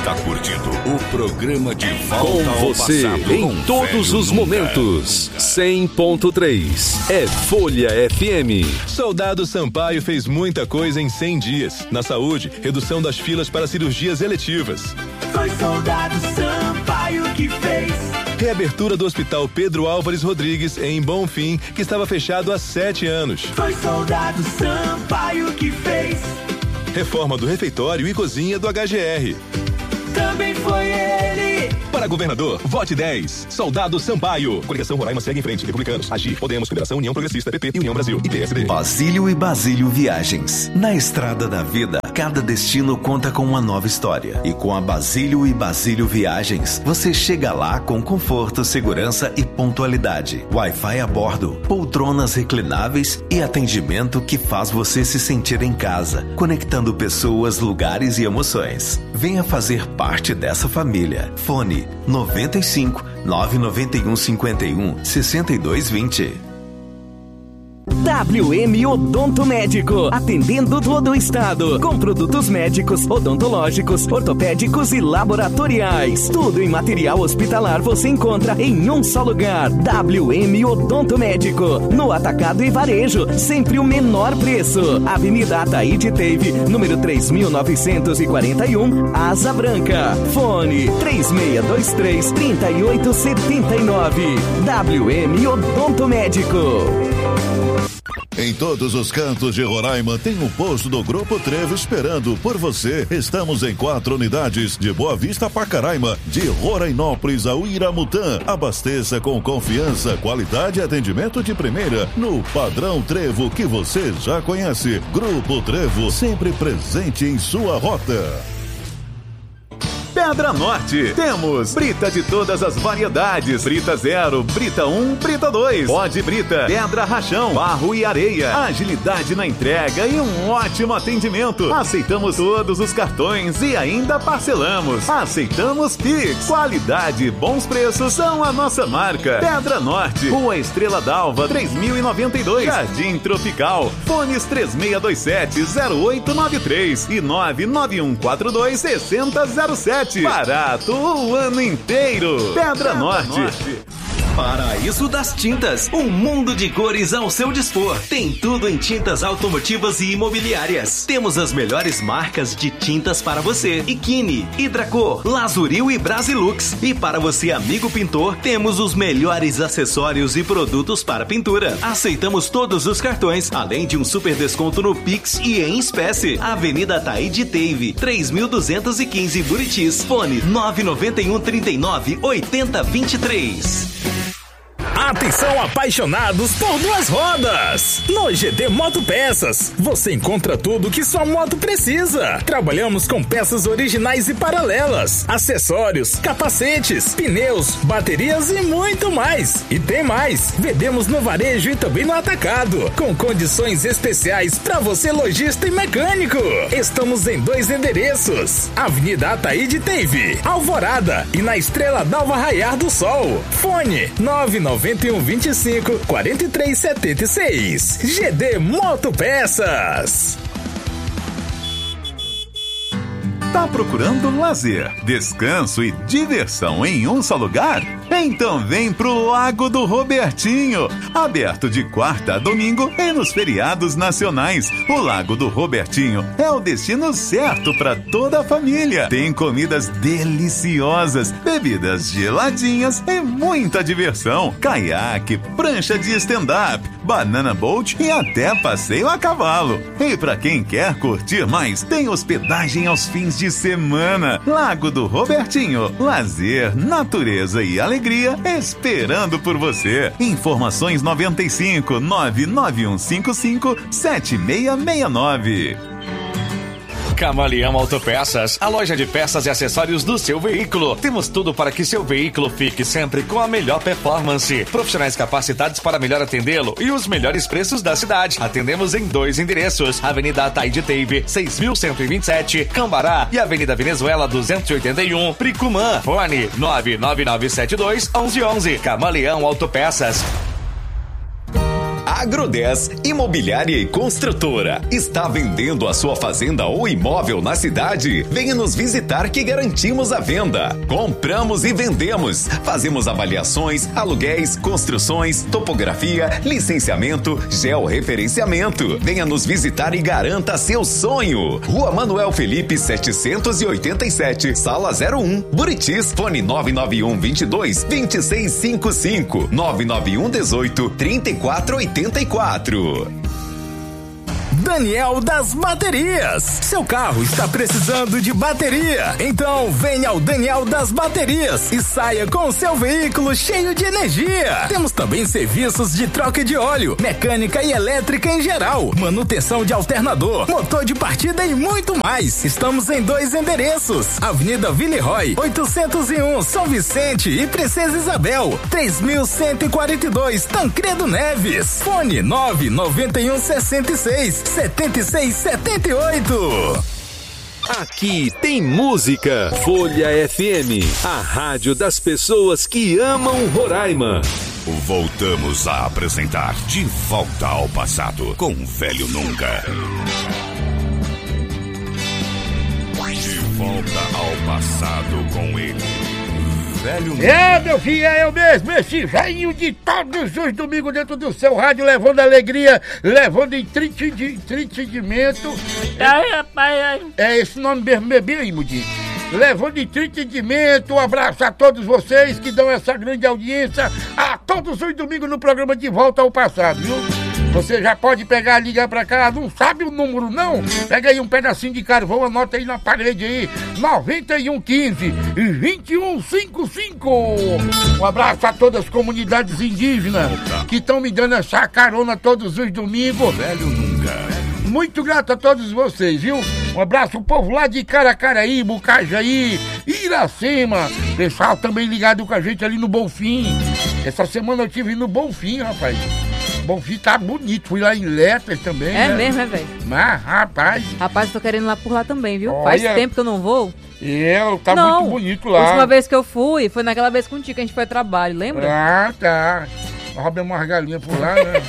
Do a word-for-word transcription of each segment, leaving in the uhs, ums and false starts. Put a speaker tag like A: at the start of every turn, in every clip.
A: está curtindo o programa de volta
B: com
A: ao
B: você
A: passado,
B: em
A: com
B: todos
A: Velho
B: os
A: Nunca.
B: momentos. cem ponto três é Folha F M.
C: Soldado Sampaio fez muita coisa em cem dias. Na saúde, redução das filas para cirurgias eletivas.
D: Foi Soldado Sampaio que fez.
C: Reabertura do Hospital Pedro Álvares Rodrigues em Bonfim, que estava fechado há sete anos.
D: Foi Soldado Sampaio que fez.
C: Reforma do refeitório e cozinha do H G R.
D: Também foi ele.
C: Para governador, vote dez. Soldado Sampaio. Coligação Roraima segue em frente. Republicanos, Agir, Podemos, Federação União Progressista, P P e União Brasil e P S D.
E: Basílio e Basílio Viagens. Na estrada da vida, cada destino conta com uma nova história. E com a Basílio e Basílio Viagens, você chega lá com conforto, segurança e pontualidade. Wi-Fi a bordo, poltronas reclináveis e atendimento que faz você se sentir em casa, conectando pessoas, lugares e emoções. Venha fazer parte dessa família. Fone noventa e cinco, nove nove um cinco um, seis dois dois zero.
F: W M Odonto Médico, atendendo todo o estado, com produtos médicos, odontológicos, ortopédicos e laboratoriais. Tudo em material hospitalar você encontra em um só lugar. W M Odonto Médico, no atacado e varejo, sempre o menor preço. Avenida Ataíde Teve, número três mil novecentos e quarenta e um, Asa Branca. Fone três seis dois três, três oito sete nove. W M Odonto Médico.
G: Em todos os cantos de Roraima tem um posto do Grupo Trevo esperando por você. Estamos em quatro unidades de Boa Vista a Pacaraima, de Rorainópolis ao Iramutã. Abasteça com confiança, qualidade e atendimento de primeira no padrão Trevo que você já conhece. Grupo Trevo, sempre presente em sua rota.
H: Pedra Norte, temos brita de todas as variedades, brita zero, brita um, brita dois, pó de brita, pedra rachão, barro e areia, agilidade na entrega e um ótimo atendimento. Aceitamos todos os cartões e ainda parcelamos. Aceitamos Pix, qualidade e bons preços são a nossa marca. Pedra Norte, Rua Estrela d'Alva, três mil e noventa e dois, Jardim Tropical, fones três seis dois sete, zero oito nove três e nove nove um quatro dois, seis zero zero sete. Barato o ano inteiro. Pedra, Pedra Norte. Norte.
I: Paraíso das Tintas, um mundo de cores ao seu dispor. Tem tudo em tintas automotivas e imobiliárias. Temos as melhores marcas de tintas para você: Ikine, Hidracor, Lazuril e Brasilux. E para você, amigo pintor, temos os melhores acessórios e produtos para pintura. Aceitamos todos os cartões, além de um super desconto no Pix e em espécie. Avenida Ataíde Teve, três mil duzentos e quinze, Buritis. Fone nove nove um, trinta e nove, oitenta, vinte e três.
J: Atenção, apaixonados por duas rodas! No G D Motopeças, você encontra tudo que sua moto precisa. Trabalhamos com peças originais e paralelas, acessórios, capacetes, pneus, baterias e muito mais. E tem mais! Vendemos no varejo e também no atacado, com condições especiais para você, lojista e mecânico. Estamos em dois endereços: Avenida Ataíde Teve, Alvorada, e na Estrela d'Alva Raiar do Sol. Fone nove nove um, vinte e cinco, quarenta e três, setenta e seis. G D Motopeças.
H: Tá procurando lazer, descanso e diversão em um só lugar? Então vem pro Lago do Robertinho, aberto de quarta a domingo e nos feriados nacionais. O Lago do Robertinho é o destino certo para toda a família. Tem comidas deliciosas, bebidas geladinhas e muita diversão. Caiaque, prancha de stand-up, banana boat e até passeio a cavalo. E para quem quer curtir mais, tem hospedagem aos fins de semana. Lago do Robertinho, lazer, natureza e alegria esperando por você. Informações noventa e cinco, nove nove um cinco cinco, sete seis seis nove.
K: Camaleão Autopeças, a loja de peças e acessórios do seu veículo. Temos tudo para que seu veículo fique sempre com a melhor performance. Profissionais capacitados para melhor atendê-lo e os melhores preços da cidade. Atendemos em dois endereços: Avenida Ataíde Teve, seis mil cento e vinte e sete, Cambará, e Avenida Venezuela duzentos e oitenta e um, Pricumã. Fone nove nove nove sete dois, onze onze. Camaleão Autopeças.
L: Agro dez, imobiliária e construtora. Está vendendo a sua fazenda ou imóvel na cidade? Venha nos visitar que garantimos a venda. Compramos e vendemos. Fazemos avaliações, aluguéis, construções, topografia, licenciamento, georreferenciamento. Venha nos visitar e garanta seu sonho. Rua Manuel Felipe setecentos e oitenta e sete, sala zero um, Buritis, fone nove nove um vinte e dois, vinte e seis cinquenta e cinco, nove nove um dezoito, trinta e quatro oitenta e quatro.
J: Daniel das Baterias. Seu carro está precisando de bateria? Então venha ao Daniel das Baterias e saia com o seu veículo cheio de energia. Temos também serviços de troca de óleo, mecânica e elétrica em geral, manutenção de alternador, motor de partida e muito mais. Estamos em dois endereços: Avenida Villeroy, oitocentos e um, São Vicente e Princesa Isabel, três mil cento e quarenta e dois, Tancredo Neves. Fone nove nove um sessenta e seis, setenta e seis setenta e oito.
B: Aqui tem música. Folha F M, a rádio das pessoas que amam Roraima.
A: Voltamos a apresentar De Volta ao Passado com o Velho Nunca. De volta ao passado com ele. Velho Nunca.
M: É, meu filho, é eu mesmo, esse velhinho de todos os domingos dentro do seu rádio, levando alegria, levando entretenimento.
N: Ai, rapaz.
M: É esse nome mesmo, bebi aí, Mudinho. Levando entretenimento, um abraço a todos vocês que dão essa grande audiência a todos os domingos no programa De Volta ao Passado, viu? Você já pode pegar, ligar pra cá, não sabe o número não? Pega aí um pedacinho de carvão, anota aí na parede aí, nove um quinze, vinte e um cinquenta e cinco. Um abraço a todas as comunidades indígenas que estão me dando essa carona todos os domingos.
A: Velho Nunca.
M: Muito grato a todos vocês, viu? Um abraço ao povo lá de Caracaraí, Bucajaí, Iracema. Pessoal também ligado com a gente ali no Bonfim. Essa semana eu estive no Bonfim, rapaz. Bonfim tá bonito, fui lá em Letras também.
N: É
M: né?
N: mesmo, é, velho?
M: Mas, rapaz...
N: Rapaz, eu tô querendo ir lá por lá também, viu?
M: Olha,
N: faz tempo que eu não vou.
M: É, tá
N: não,
M: muito bonito lá.
N: A última vez que eu fui, foi naquela vez contigo que a gente foi a trabalho, lembra?
M: Ah, tá. Roubei umas galinhas por lá, né?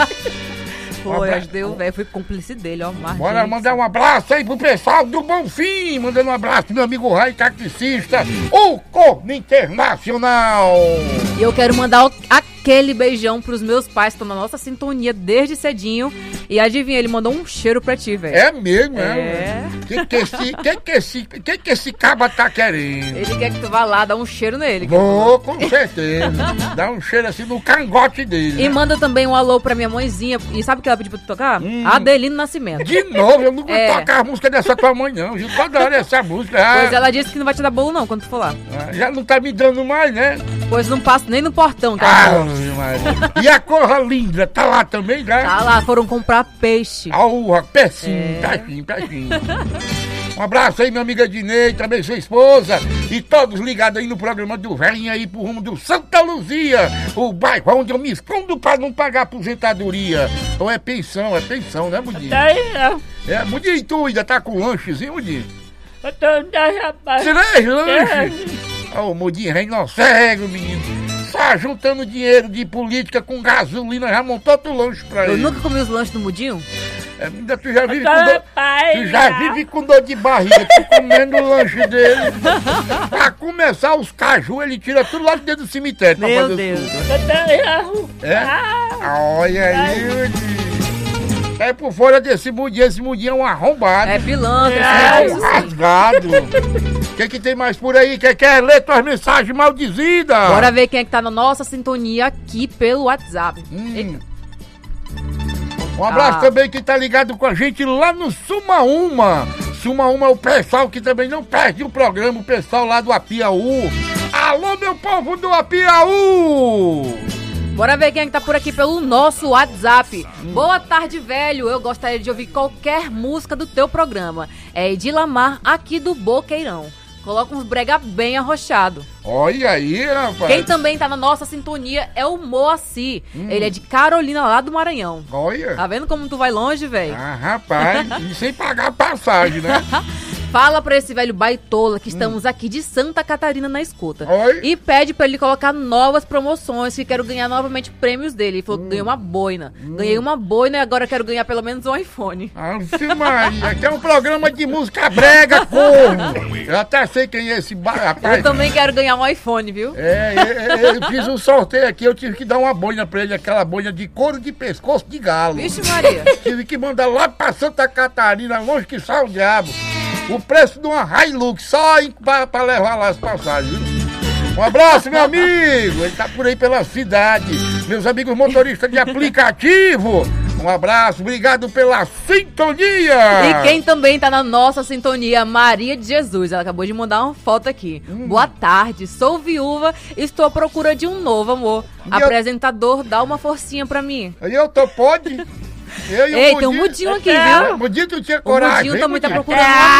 N: Foi, ajudei o velho, fui cúmplice dele, ó. Marquinhos.
M: Bora mandar um abraço aí pro pessoal do Bonfim, mandando um abraço pro meu amigo Rai Taxicista, o Corno Internacional.
N: E eu quero mandar aquele beijão pros meus pais que estão na nossa sintonia desde cedinho. E adivinha, ele mandou um cheiro pra ti, velho.
M: É mesmo, é?
N: É.
M: Que que esse, que que esse, que que esse caba tá querendo?
N: Ele quer que tu vá lá dar um cheiro nele.
M: Vou, com certeza. Dá um cheiro assim no cangote dele.
N: E
M: né?
N: manda também um alô pra minha mãezinha. E sabe o que ela pediu pra tu tocar? Hum. Adelino Nascimento.
M: De novo, eu não vou
N: é.
M: tocar a música dessa tua mãe, não. Viu? Toda hora essa música. Ah,
N: pois ela disse que não vai te dar bolo, não, quando tu for lá.
M: Ah, já não tá me dando mais, né?
N: Pois não passa nem no portão,
M: cara. Ah, e a Corralindra, tá lá também, já?
N: Tá lá, foram comprar peixe.
M: Ah, pecinho, é. pecinho, pecinho. Um abraço aí, minha amiga Dinei, também sua esposa. E todos ligados aí no programa do Velho aí pro rumo do Santa Luzia, o bairro onde eu me escondo pra não pagar aposentadoria. Ou é pensão, é pensão, né, Mudinho?
N: Tá aí, não.
M: É, Mudinho, tu ainda tá com lanchezinho, Mudinho?
N: Eu tô andando, rapaz.
M: Três lanches? Ô, oh, Mudinho, reino cego, menino. Só juntando dinheiro de política com gasolina, já montou outro lanche pra
N: eu
M: ele.
N: Eu nunca comi os lanches do Mudinho?
M: É, ainda tu já vive com dor, tu já vive com dor de barriga, tu comendo o lanche dele. Pra começar, os caju, ele tira tudo lá de dentro do cemitério.
N: Meu
M: pra fazer
N: Deus.
M: É? Olha aí, é por fora desse mudinho, esse mudinho é um arrombado.
N: É pilantra,
M: é um rasgado. O que que tem mais por aí? Quem quer ler tuas mensagens maldizidas?
N: Bora ver quem é que tá na nossa sintonia aqui pelo WhatsApp. Hum.
M: Um abraço ah. também quem tá ligado com a gente lá no Sumaúma. Sumaúma é o pessoal que também não perde o programa, o pessoal lá do Apiaú. Alô, meu povo do Apiaú!
N: Bora ver quem é que tá por aqui pelo nosso WhatsApp. Hum. Boa tarde, velho. Eu gostaria de ouvir qualquer música do teu programa. É Edilamar, aqui do Boqueirão. Coloca uns brega bem arrochado.
M: Olha aí, rapaz.
N: Quem também tá na nossa sintonia é o Moacir. Hum. Ele é de Carolina, lá do Maranhão.
M: Olha.
N: Tá vendo como tu vai longe, velho?
M: Ah, rapaz. E sem pagar passagem, né?
N: Fala pra esse velho baitola que estamos hum. aqui de Santa Catarina na escuta.
M: Oi?
N: E pede pra ele colocar novas promoções, que quero ganhar novamente prêmios dele. Ele falou que hum. ganhei uma boina. Hum. Ganhei uma boina e agora quero ganhar pelo menos um iPhone.
M: Ave Maria, aqui é um programa de música brega, corno. Eu até sei quem é esse ba... rapaz.
N: Eu também quero ganhar um iPhone, viu?
M: É, é, é, eu fiz um sorteio aqui, eu tive que dar uma boina pra ele, aquela boina de couro de pescoço de galo.
N: Vixe Maria.
M: Tive que mandar lá pra Santa Catarina, longe que só o diabo. O preço de uma Hilux, só pra, pra levar lá as passagens, viu? Um abraço, meu amigo! Ele tá por aí pela cidade. Meus amigos motoristas de aplicativo, um abraço, obrigado pela sintonia!
N: E quem também tá na nossa sintonia, Maria de Jesus. Ela acabou de mandar uma foto aqui. Hum. Boa tarde, sou viúva, estou à procura de um novo amor. E Apresentador, eu... dá uma forcinha pra mim.
M: Aí eu tô, pode? Eu e
N: Ei,
M: o
N: tem um mudinho aqui,
M: é,
N: viu?
M: O mudinho tu tinha coragem.
N: O mudinho também tá
M: Mudinho?
N: procurando.